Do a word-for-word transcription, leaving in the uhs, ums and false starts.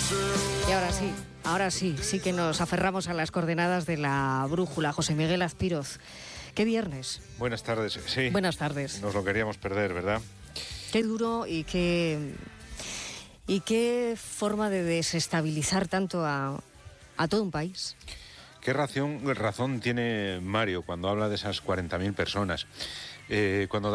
Y ahora sí, ahora sí, sí que nos aferramos a las coordenadas de la brújula. José Miguel Azpiroz, ¿qué viernes? Buenas tardes, sí. Buenas tardes. Nos lo queríamos perder, ¿verdad? Qué duro y qué, y qué forma de desestabilizar tanto a, a todo un país. ¿Qué razón, razón tiene Mario cuando habla de esas cuarenta mil personas? Eh, cuando